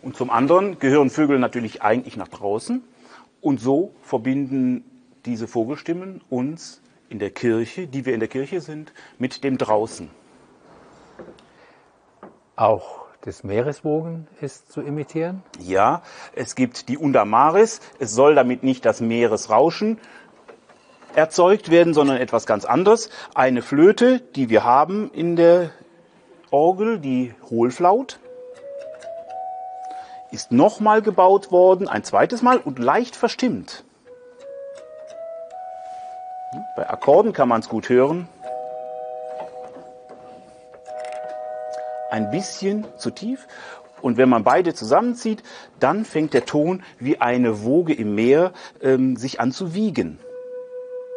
Und zum anderen gehören Vögel natürlich eigentlich nach draußen. Und so verbinden diese Vogelstimmen uns in der Kirche, die wir in der Kirche sind, mit dem Draußen. Auch das Meereswogen ist zu imitieren? Ja, es gibt die Unda Maris. Es soll damit nicht das Meeresrauschen erzeugt werden, sondern etwas ganz anderes. Eine Flöte, die wir haben in der Orgel, die Hohlflaut, ist nochmal gebaut worden, ein zweites Mal und leicht verstimmt. Bei Akkorden kann man es gut hören. Ein bisschen zu tief. Und wenn man beide zusammenzieht, dann fängt der Ton wie eine Woge im Meer sich an zu wiegen.